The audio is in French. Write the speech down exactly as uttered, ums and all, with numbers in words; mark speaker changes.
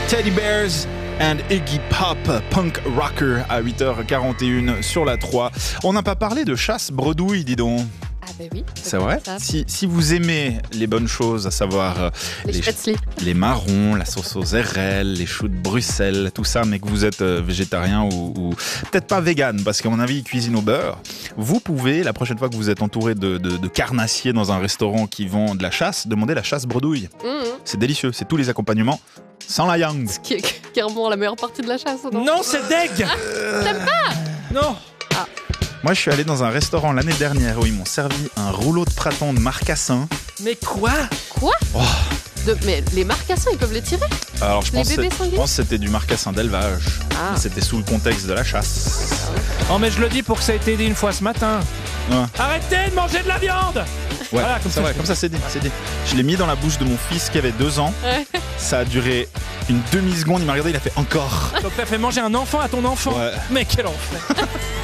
Speaker 1: Teddy Bears and Iggy Pop, punk rocker à huit heures quarante et une sur la trois. On n'a pas parlé de chasse bredouille, dis donc.
Speaker 2: Ah ben oui.
Speaker 1: C'est vrai. Si, si vous aimez les bonnes choses, à savoir euh,
Speaker 2: Les,
Speaker 1: les,
Speaker 2: spätzli.
Speaker 1: les marrons, la sauce aux R L, les choux de Bruxelles, tout ça, mais que vous êtes euh, végétarien ou, ou peut-être pas vegan, parce qu'à mon avis, ils cuisinent au beurre. Vous pouvez, la prochaine fois que vous êtes entouré de, de, de carnassiers dans un restaurant qui vend de la chasse, demander la chasse bredouille.
Speaker 2: Mmh.
Speaker 1: C'est délicieux, c'est tous les accompagnements sans la yang.
Speaker 2: Ce qui est clairement la meilleure partie de la chasse, non?
Speaker 3: Non, c'est deg.
Speaker 2: T'aimes pas?
Speaker 3: Non.
Speaker 1: Moi, je suis allé dans un restaurant l'année dernière où ils m'ont servi un rouleau de praton de marcassin.
Speaker 3: Mais quoi?
Speaker 2: Quoi?
Speaker 1: Oh.
Speaker 2: De, mais les marcassins, ils peuvent les tirer?
Speaker 1: Alors, je
Speaker 2: Les
Speaker 1: pense,
Speaker 2: bébés
Speaker 1: que- je
Speaker 2: sangliers
Speaker 1: pense que c'était du marcassin d'élevage.
Speaker 2: Ah.
Speaker 1: Mais C'était sous le contexte de la chasse.
Speaker 3: Oh, mais je le dis pour que ça ait été dit une fois ce matin.
Speaker 1: Ouais.
Speaker 3: Arrêtez de manger de la viande.
Speaker 1: Ouais,
Speaker 3: Voilà, comme
Speaker 1: ça,
Speaker 3: ça,
Speaker 1: ouais,
Speaker 3: je-
Speaker 1: comme ça c'est dit, c'est dit. Je l'ai mis dans la bouche de mon fils qui avait deux ans.
Speaker 2: Ouais.
Speaker 1: Ça a duré une demi-seconde. Il m'a regardé, il a fait encore.
Speaker 3: Donc t'as fait manger un enfant à ton enfant.
Speaker 1: Ouais.
Speaker 3: Mais quel enfer.